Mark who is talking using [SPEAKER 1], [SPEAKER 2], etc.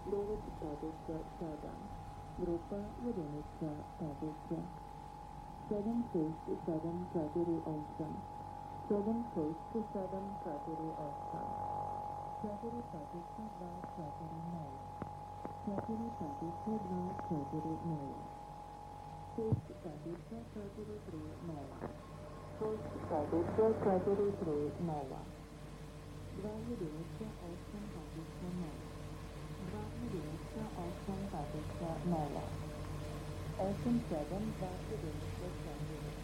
[SPEAKER 1] 9 Sadosa Sadam, Grupa jedinica Sadosa, 7 6 7 4 8, 7 6 7 4 8, 4 Sadosa 2 4 0, 4 Sadosa 2 4 0, 6 Sadosa 4 3 0, 6 Sadosa 4 3 0, 2 jedinica 8 Sadosa 0. 2 jedinica 8 Sadosa 0, 8 7 2 jedinica 7.